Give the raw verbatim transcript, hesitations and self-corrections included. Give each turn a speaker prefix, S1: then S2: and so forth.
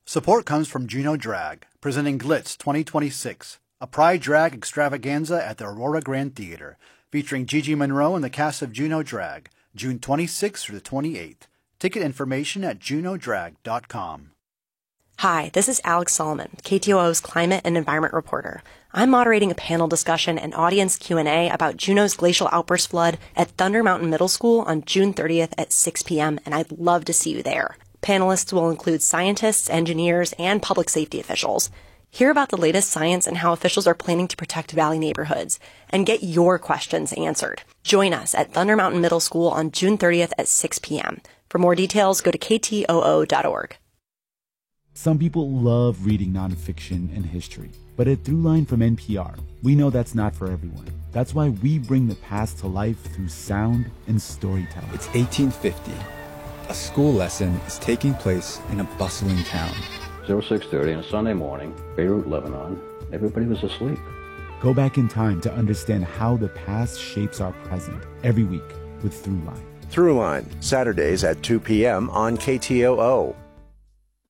S1: Support comes from Juneau Drag, presenting Glitz twenty twenty-six, a Pride Drag extravaganza at the Aurora Grand Theater, featuring Gigi Monroe and the cast of Juneau Drag, June twenty-sixth through the twenty-eighth. Ticket information at juneau drag dot com.
S2: Hi, this is Alex Solomon, K T O O's climate and environment reporter. I'm moderating a panel discussion and audience Q and A about Juneau's glacial outburst flood at Thunder Mountain Middle School on June thirtieth at six p.m., and I'd love to see you there. Panelists will include scientists, engineers, and public safety officials. Hear about the latest science and how officials are planning to protect valley neighborhoods, and get your questions answered. Join us at Thunder Mountain Middle School on June thirtieth at six p.m. For more details, go to k t o o dot org.
S3: Some people love reading nonfiction and history, but at Throughline from N P R, we know that's not for everyone. That's why we bring the past to life through sound and storytelling.
S4: It's eighteen fifty. A school lesson is taking place in a bustling town.
S5: oh six thirty on a Sunday morning, Beirut, Lebanon. Everybody was asleep.
S3: Go back in time to understand how the past shapes our present every week with Throughline.
S6: Throughline, Saturdays at two p.m. on K T O O.